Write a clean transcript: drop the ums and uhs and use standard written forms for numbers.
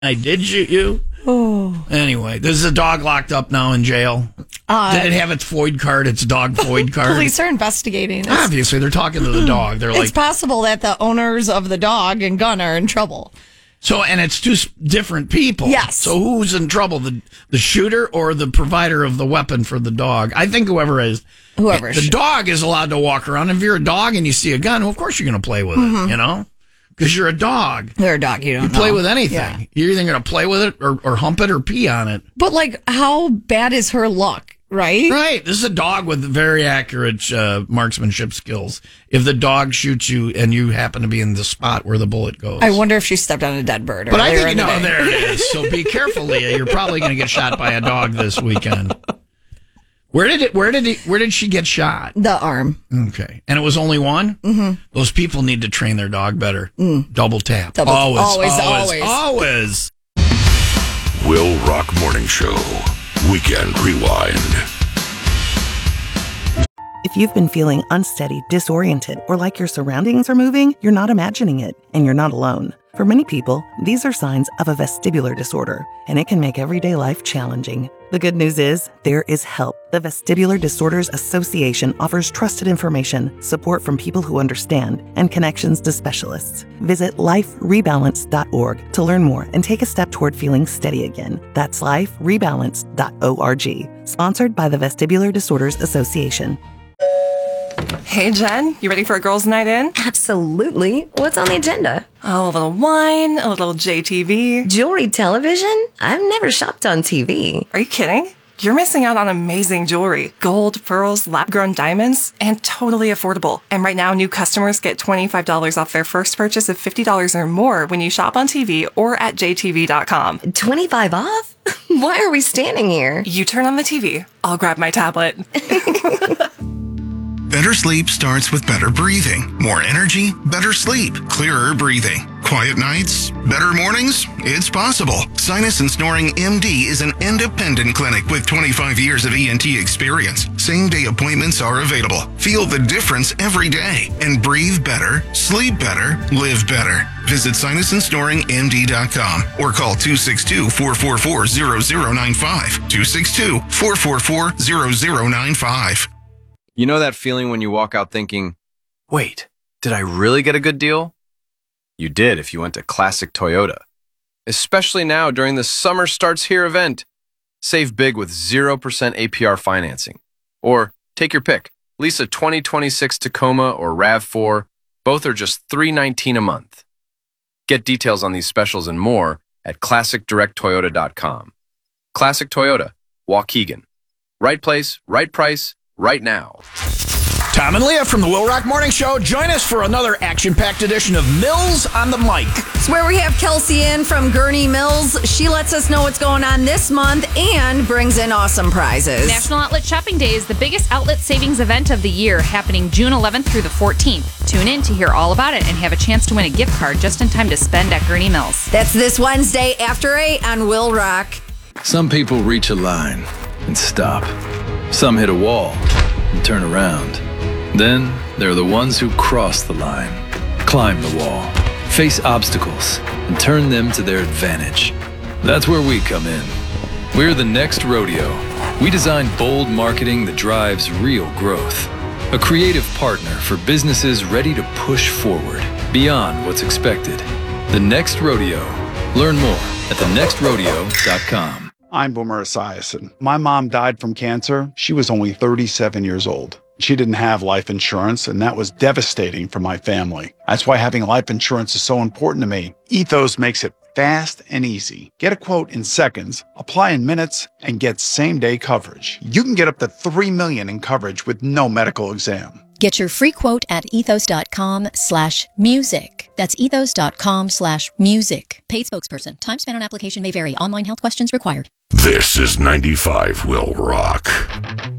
I did shoot you. Oh. Anyway, there's a dog locked up now in jail. Did it have its FOID card, its dog FOID card? Police are investigating. Obviously, they're talking to the dog. They're like, it's possible that the owners of the dog and gun are in trouble. So, and it's two different people. Yes. So who's in trouble, the shooter or the provider of the weapon for the dog? I think whoever is. The dog is allowed to walk around. If you're a dog and you see a gun, well, of course you're going to play with it, you know? Because you're a dog. You're a dog. You don't play with anything. Yeah. You're either going to play with it or hump it or pee on it. But, like, how bad is her luck, right? Right. This is a dog with very accurate marksmanship skills. If the dog shoots you and you happen to be in the spot where the bullet goes. I wonder if she stepped on a dead bird. But I think, no, there it is. So be careful, Leah. You're probably going to get shot by a dog this weekend. Where did she get shot? The arm. Okay. And it was only one? Mm-hmm. Those people need to train their dog better. Double tap. Always. Will Rock Morning Show. Weekend Rewind. If you've been feeling unsteady, disoriented, or like your surroundings are moving, you're not imagining it, and you're not alone. For many people, these are signs of a vestibular disorder, and it can make everyday life challenging. The good news is, there is help. The Vestibular Disorders Association offers trusted information, support from people who understand, and connections to specialists. Visit liferebalance.org to learn more and take a step toward feeling steady again. That's liferebalance.org. Sponsored by the Vestibular Disorders Association. Hey, Jen, you ready for a girls' night in? Absolutely. What's on the agenda? Oh, a little wine, a little JTV. Jewelry television? I've never shopped on TV. Are you kidding? You're missing out on amazing jewelry. Gold, pearls, lab-grown diamonds, and totally affordable. And right now, new customers get $25 off their first purchase of $50 or more when you shop on TV or at jtv.com. 25 off? Why are we standing here? You turn on the TV. I'll grab my tablet. Better sleep starts with better breathing. More energy, better sleep. Clearer breathing. Quiet nights, better mornings? It's possible. Sinus and Snoring MD is an independent clinic with 25 years of ENT experience. Same-day appointments are available. Feel the difference every day and breathe better, sleep better, live better. Visit sinusandsnoringmd.com or call 262-444-0095. 262-444-0095. You know that feeling when you walk out thinking, wait, did I really get a good deal? You did if you went to Classic Toyota. Especially now during the Summer Starts Here event. Save big with 0% APR financing. Or take your pick, lease a 2026 Tacoma or RAV4. Both are just $319 a month. Get details on these specials and more at ClassicDirectToyota.com. Classic Toyota, Waukegan. Right place, right price, right now. Tom and Leah from the Will Rock Morning Show. Join us for another action-packed edition of Mills on the Mic. It's where we have Kelsey in from Gurney Mills. She lets us know what's going on this month and brings in awesome prizes. National Outlet Shopping Day is the biggest outlet savings event of the year, happening June 11th through the 14th. Tune in to hear all about it and have a chance to win a gift card just in time to spend at Gurney Mills. That's this Wednesday after 8 on Will Rock. Some people reach a line and stop. Some hit a wall and turn around. Then there are the ones who cross the line, climb the wall, face obstacles, and turn them to their advantage. That's where we come in. We're the Next Rodeo. We design bold marketing that drives real growth. A creative partner for businesses ready to push forward beyond what's expected. The Next Rodeo. Learn more at thenextrodeo.com. I'm Boomer Esiason. My mom died from cancer. She was only 37 years old. She didn't have life insurance, and that was devastating for my family. That's why having life insurance is so important to me. Ethos makes it fast and easy. Get a quote in seconds, apply in minutes, and get same-day coverage. You can get up to $3 million in coverage with no medical exam. Get your free quote at ethos.com/music. That's ethos.com/music. Paid spokesperson. Time spent on application may vary. Online health questions required. This is 95 Will Rock.